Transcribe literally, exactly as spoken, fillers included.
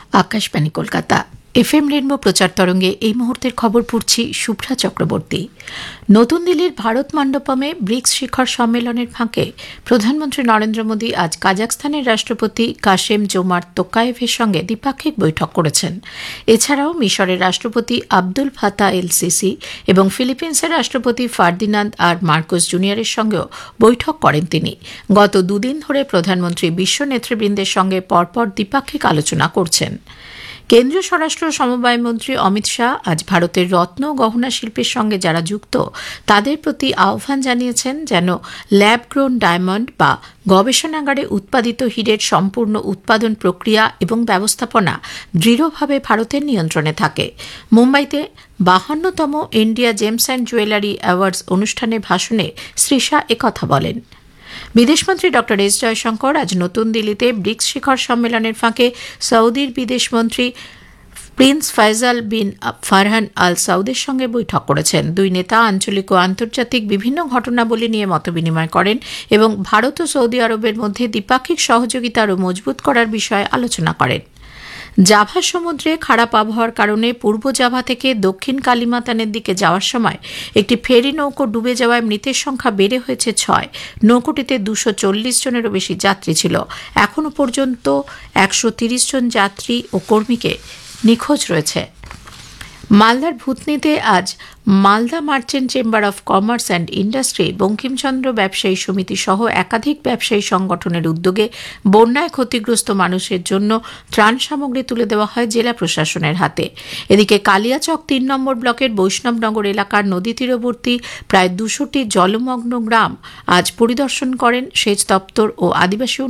Akashvani Kolkata F M rainbow প্রচার তরঙ্গে এই মুহূর্তের খবর পড়ছি শুভ্রা চক্রবর্তী। নতুন দিল্লির ভারত মণ্ডপমে ব্রিক্স শিখর সম্মেলনের ফাঁকে প্রধানমন্ত্রী নরেন্দ্র মোদী আজ কাজাখস্তানের রাষ্ট্রপতি কাশেম জোমার্ত তোকায়েভের সঙ্গে দ্বিপাক্ষিক বৈঠক করেছেন। এছাড়াও মিশরের রাষ্ট্রপতি আব্দুল ফাতাহ এল সিসি এবং ফিলিপিন্সের রাষ্ট্রপতি ফার্দিনান্দ আর মার্কোস জুনিয়রের সঙ্গেও বৈঠক করেন তিনি। গত দুদিন ধরে প্রধানমন্ত্রী বিশ্ব নেতৃবৃন্দের সঙ্গে পরপর দ্বিপাক্ষিক আলোচনা করছেন। কেন্দ্রীয় স্বরাষ্ট্র সমবায় মন্ত্রী অমিত শাহ আজ ভারতের রত্ন গহনা শিল্পের সঙ্গে যারা যুক্ত তাদের প্রতি আহ্বান জানিয়েছেন যেন ল্যাব গ্রোন ডায়মন্ড বা গবেষণাগারে উৎপাদিত হীরের সম্পূর্ণ উৎপাদন প্রক্রিয়া এবং ব্যবস্থাপনা দৃঢ়ভাবে ভারতের নিয়ন্ত্রণে থাকে। মুম্বাইতে বাহান্নতম India James and jewellery awards অনুষ্ঠানে ভাষণে শ্রী শাহ একথা বলেন। বিদেশমন্ত্রী ড এস জয়শঙ্কর আজ নতুন দিল্লিতে ব্রিক্স শিখর সম্মেলনের ফাঁকে সৌদির বিদেশমন্ত্রী প্রিন্স ফয়সাল বিন ফারহান আল সাউদের সঙ্গে বৈঠক করেছেন। দুই নেতা আঞ্চলিক ও আন্তর্জাতিক বিভিন্ন ঘটনাবলী নিয়ে মতবিনিময় করেন এবং ভারত ও সৌদি আরবের মধ্যে দ্বিপাক্ষিক সহযোগিতা আরও মজবুত করার বিষয়ে আলোচনা করেন। জাভা সমুদ্রে খারাপ আবহাওয়ার কারণে পূর্ব জাভা থেকে দক্ষিণ কালিমাতানের দিকে যাওয়ার সময় একটি ফেরি নৌকো ডুবে যাওয়ায় মৃতের সংখ্যা বেড়ে হয়েছে ছয়। নৌকোটিতে দুশো চল্লিশ জনেরও বেশি যাত্রী ছিল। এখনও পর্যন্ত একশো তিরিশ জন যাত্রী ও কর্মীকে নিখোঁজ রয়েছে। মালদার ভূতনিতে আজ Malda merchant chamber of commerce and industry, Bankimchandra ব্যবসায়ী সমিতি সহ একাধিক ব্যবসায়ী সংগঠনের উদ্যোগে বন্যায় ক্ষতিগ্রস্ত মানুষের জন্য ত্রাণ সামগ্রী তুলে দেওয়া হয় জেলা প্রশাসনের হাতে। এদিকে কালিয়াচক তিন নম্বর ব্লকের বৈষ্ণবনগর এলাকার নদী তীরবর্তী প্রায় দুশোটি জলমগ্ন গ্রাম আজ পরিদর্শন করেন সেচ দপ্তর ও আদিবাসী